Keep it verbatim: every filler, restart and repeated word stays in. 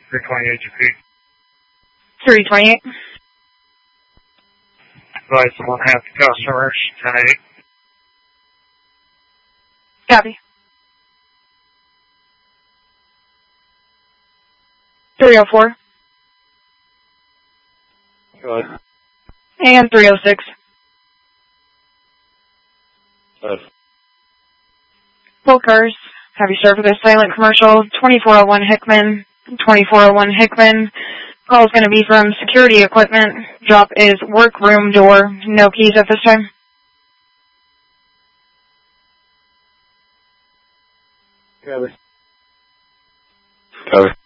three twenty-eight G P. three twenty-eight. Advise one half the customers, ten eight. Copy. three oh four. Go ahead. And three oh six. Go ahead. Both cars have you served with a silent commercial, twenty-four oh one Hickman, twenty-four oh one Hickman. Call is going to be from security equipment. Drop is workroom door. No keys at this time. Copy. Copy.